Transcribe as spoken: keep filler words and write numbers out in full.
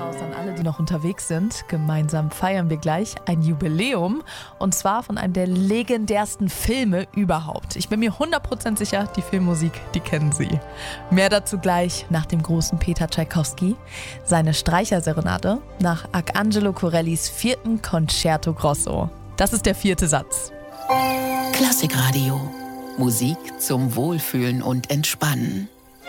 raus an alle, die noch unterwegs sind. Gemeinsam feiern wir gleich ein Jubiläum und zwar von einem der legendärsten Filme überhaupt. Ich bin mir hundert Prozent sicher, die Filmmusik, die kennen Sie. Mehr dazu gleich nach dem großen Peter Tschaikowski, seine Streicherserenade nach Arcangelo Corellis vierten Concerto Grosso. Das ist der vierte Satz. Klassikradio. Musik zum Wohlfühlen und Entspannen.